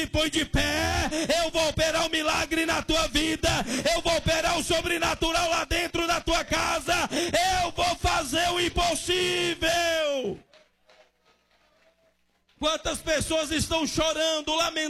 se põe de pé. Eu vou operar um milagre na tua vida. Eu vou operar o sobrenatural lá dentro da tua casa. Eu vou fazer o impossível. Quantas pessoas estão chorando, lamentando,